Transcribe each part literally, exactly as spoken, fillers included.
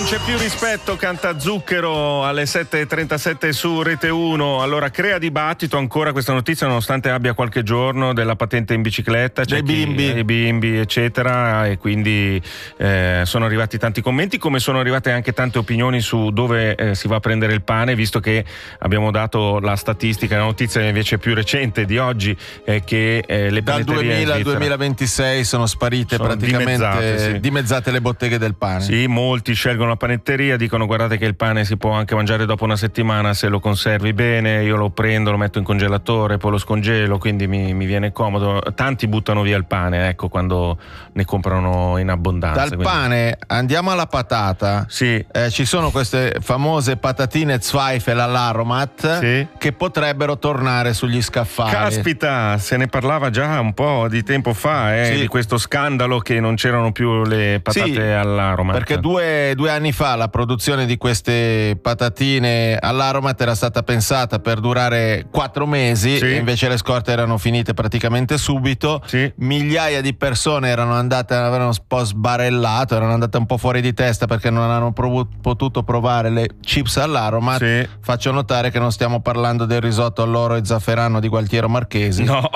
c'è più rispetto, canta Zucchero alle sette e trentasette su Rete uno. Allora, crea dibattito ancora questa notizia, nonostante abbia qualche giorno, della patente in bicicletta, dei bimbi, i bimbi eccetera, e quindi eh, sono arrivati tanti commenti, come sono arrivate anche tante opinioni su dove eh, si va a prendere il pane, visto che abbiamo dato la statistica, la notizia invece più recente di oggi è che eh, le dal duemila al duemilaventisei sono sparite sono praticamente dimezzate, sì. dimezzate le botteghe del pane. Sì, molti scelgono la panetteria, dicono guardate che il pane si può anche mangiare dopo una settimana se lo conservi bene, io lo prendo, lo metto in congelatore, poi lo scongelo, quindi mi, mi viene comodo. Tanti buttano via il pane, ecco, quando ne comprano in abbondanza. Dal quindi. pane andiamo alla patata. Sì. Eh, ci sono queste famose patatine Zweifel all'Aromat, sì, che potrebbero tornare sugli scaffali. Caspita, se ne parlava già un po' di tempo fa, eh, sì, di questo scandalo che non c'erano più le patate sì, all'Aromat. Perché due, due anni fa la produzione di queste patatine all'Aromat era stata pensata per durare quattro mesi, sì, e invece le scorte erano finite praticamente subito. Sì. Migliaia di persone erano andate, avevano un po' sbarellato, erano andate un po' fuori di testa perché non hanno provu- potuto provare le chips all'Aromat. Sì. Faccio notare che non stiamo parlando del risotto all'oro e zafferano di Gualtiero Marchesi. No,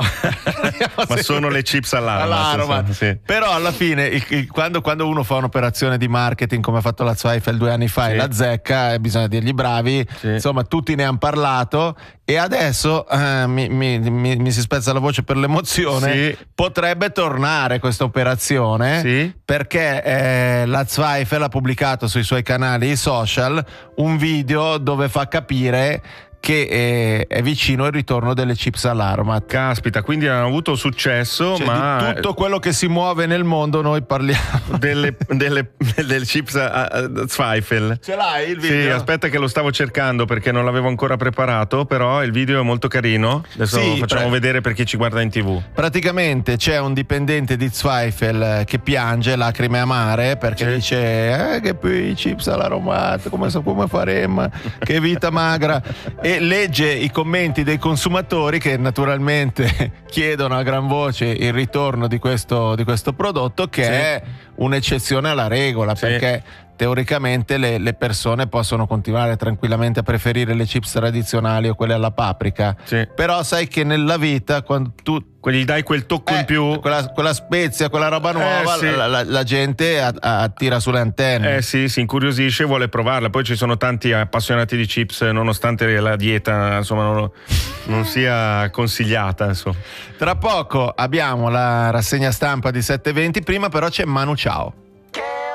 ma sono le chips all'Aromat. all'Aromat. Sì. Però alla fine, il, il, quando, quando uno fa un'operazione di marketing come ha fatto la Zweifel due anni fa, sì, e la zecca, bisogna dirgli bravi. Sì. Insomma, tutti ne hanno parlato e adesso eh, mi, mi, mi, mi si spezza la voce per l'emozione. Sì. Potrebbe tornare questa operazione, sì, perché eh, la Zweifel ha pubblicato sui suoi canali social un video dove fa capire che è, è vicino il ritorno delle chips all'Aromat. Caspita, quindi hanno avuto successo, cioè, ma di tutto quello che si muove nel mondo noi parliamo delle, delle, delle chips a, a Zweifel. Ce l'hai il video? Sì, aspetta che lo stavo cercando perché non l'avevo ancora preparato, però il video è molto carino. Adesso sì, lo facciamo pre- vedere per chi ci guarda in tivù. Praticamente c'è un dipendente di Zweifel che piange lacrime amare perché sì, dice eh, che poi i chips all'Aromat, come, come faremo, che vita magra. E legge i commenti dei consumatori che naturalmente chiedono a gran voce il ritorno di questo, di questo prodotto, che sì, è un'eccezione alla regola, sì, perché teoricamente le, le persone possono continuare tranquillamente a preferire le chips tradizionali o quelle alla paprika, sì, però sai che nella vita quando tu gli dai quel tocco eh, in più, quella, quella spezia, quella roba nuova, eh, sì, la, la, la gente attira sulle antenne. Eh sì, si incuriosisce e vuole provarla. Poi ci sono tanti appassionati di chips, nonostante la dieta insomma non, non sia consigliata, insomma. Tra poco abbiamo la rassegna stampa di sette e venti, prima però c'è Manu Ciao.